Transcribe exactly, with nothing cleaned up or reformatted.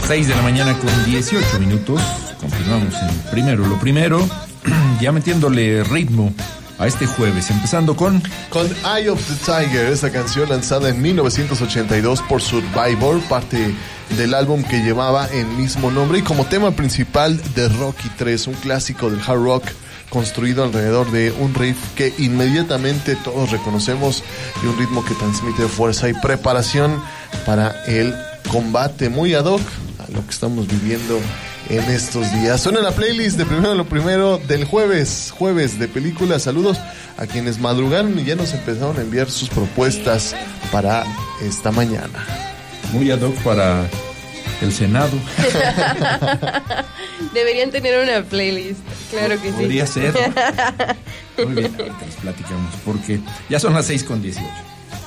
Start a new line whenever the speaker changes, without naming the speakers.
seis de la mañana con dieciocho minutos. Continuamos en Primero lo Primero, ya metiéndole ritmo a este jueves, empezando con...
Con Eye of the Tiger, esta canción lanzada en mil novecientos ochenta y dos por Survivor, parte del álbum que llevaba el mismo nombre y como tema principal de Rocky tres, un clásico del hard rock construido alrededor de un riff que inmediatamente todos reconocemos y un ritmo que transmite fuerza y preparación para el combate, muy ad hoc a lo que estamos viviendo en estos días. Suena la playlist de Primero lo Primero del jueves, jueves de películas. Saludos a quienes madrugaron y ya nos empezaron a enviar sus propuestas para esta mañana.
Muy ad hoc para el Senado.
Deberían tener una playlist, claro que sí.
Podría ser. Muy bien, ahorita les platicamos porque ya son las seis con dieciocho.